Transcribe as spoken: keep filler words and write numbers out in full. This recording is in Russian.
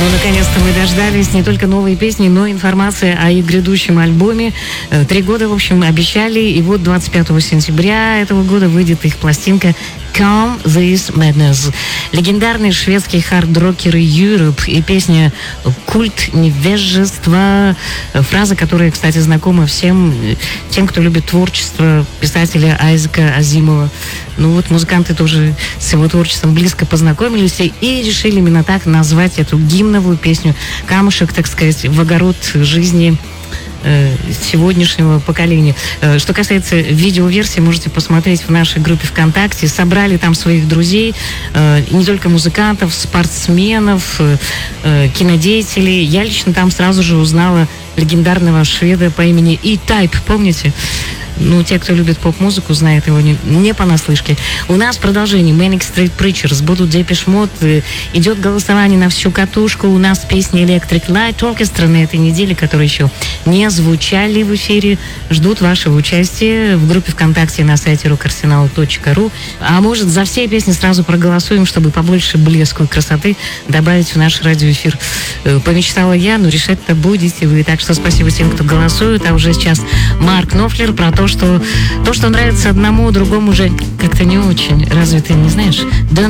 Ну, наконец-то мы дождались не только новой песни, но и информации о их грядущем альбоме. Три года, в общем, обещали, и вот двадцать пятого сентября этого года выйдет их пластинка Calm This Madness. Легендарные шведские хард-рокеры Europe и песня «Культ невежества». Фраза, которая, кстати, знакома всем тем, кто любит творчество писателя Айзека Азимова. Ну вот музыканты тоже с его творчеством близко познакомились и решили именно так назвать эту гимновую песню, камушек, так сказать, в огород жизни сегодняшнего поколения. Что касается видеоверсии, можете посмотреть в нашей группе ВКонтакте. Собрали там своих друзей, не только музыкантов, спортсменов, кинодеятелей. Я лично там сразу же узнала легендарного шведа по имени E-Type, помните? Ну, те, кто любит поп-музыку, знают его не, не понаслышке. У нас продолжение. Manic Street Preachers, будут Depeche Mode. Идет голосование на всю катушку. У нас песни Electric Light Orchestra на этой неделе, которые еще не звучали в эфире. Ждут вашего участия в группе ВКонтакте на сайте рок арсенал точка ру. А может, за все песни сразу проголосуем, чтобы побольше блеску и красоты добавить в наш радиоэфир. Помечтала я, но решать-то будете вы. Так что спасибо тем, кто голосует. А уже сейчас Марк Knopfler про то, что то, что нравится одному, другому уже как-то не очень. Разве ты не знаешь?